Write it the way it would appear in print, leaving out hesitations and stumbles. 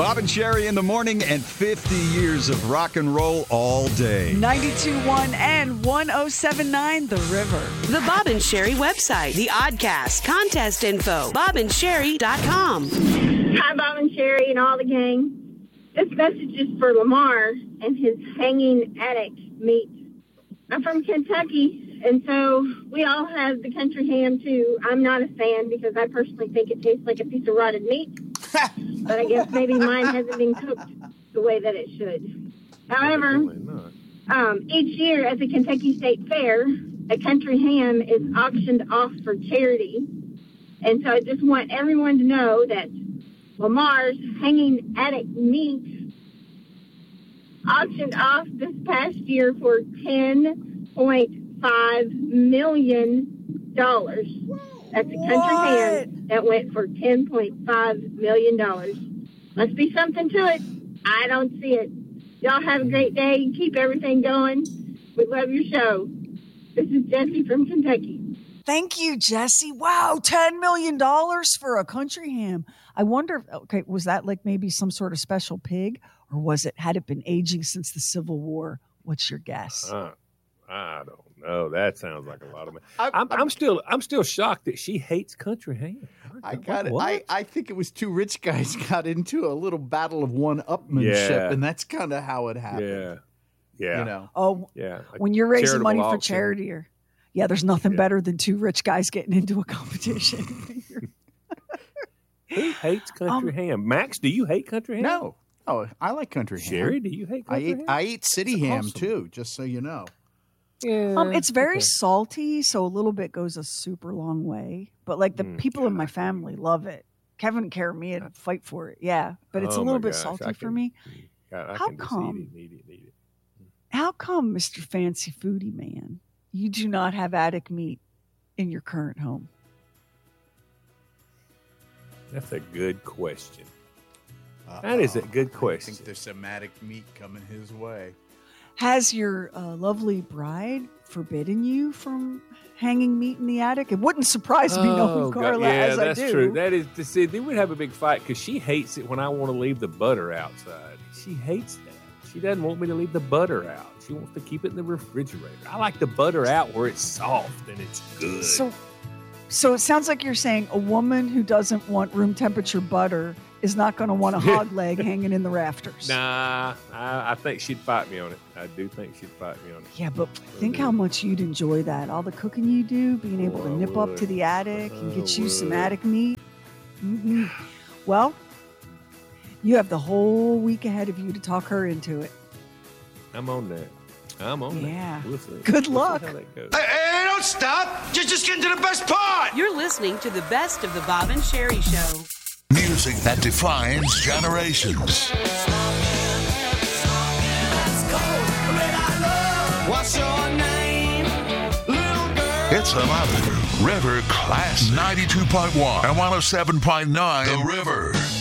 Bob and Sherry in the morning and 50 years of rock and roll all day. 92.1 and 107.9 The River. The Bob and Sherry website, the Oddcast, contest info, bobandsherry.com. Hi, Bob and Sherry and all the gang. This message is for Lamar and his hanging attic meat. I'm from Kentucky, and so we all have the country ham, too. I'm not a fan because I personally think it tastes like a piece of rotted meat. But I guess maybe mine hasn't been cooked the way that it should. However, each year at the Kentucky State Fair, a country ham is auctioned off for charity. And so I just want everyone to know that Lamar's hanging attic meat auctioned off this past year for $10.5 million. That's a country ham that went for $10.5 million. Must be something to it. I don't see it. Y'all have a great day and keep everything going. We love your show. This is Jessie from Kentucky. Thank you, Jesse. Wow, $10 million for a country ham. I wonder, okay, was that like maybe some sort of special pig? Or had it been aging since the Civil War? What's your guess? I don't know. That sounds like a lot of money. I'm still shocked that she hates country ham. I got it. I think it was two rich guys got into a little battle of one-upmanship, and that's kind of how it happened. Yeah. You know. Oh, yeah. When you're raising money for charity, there's nothing better than two rich guys getting into a competition. Who hates country ham? Max, do you hate country ham? No. Oh, I like country ham. Sherry, do you hate country ham? I eat city ham, too, just so you know. Yeah. It's very salty, so a little bit goes a super long way. But like the people in my family love it. Kevin and Karamia fight for it, but it's a little bit salty for me. How come? Eat it. How come, Mr. Fancy Foodie Man, you do not have attic meat in your current home? That's a good question. That is a good question. I think there's some attic meat coming his way. Has your lovely bride forbidden you from hanging meat in the attic? It wouldn't surprise me knowing Carla as I do. Yeah, that's true. That is to see. Then we'd have a big fight because she hates it when I want to leave the butter outside. She hates that. She doesn't want me to leave the butter out. She wants to keep it in the refrigerator. I like the butter out where it's soft and it's good. So it sounds like you're saying a woman who doesn't want room temperature butter is not going to want a hog leg hanging in the rafters. Nah, I think she'd fight me on it. I do think she'd fight me on it. Yeah, but think how much you'd enjoy that. All the cooking you do, being able to nip up to the attic and get you some attic meat. Mm-hmm. Well, you have the whole week ahead of you to talk her into it. I'm on that. Yeah. We'll see. Good luck. We'll see how that goes. Hey, don't stop. Just get to the best part. You're listening to the best of the Bob and Sherry Show. Music that defines generations. What's your name, little girl? It's another River Classic. 92.1 and 107.9 The River.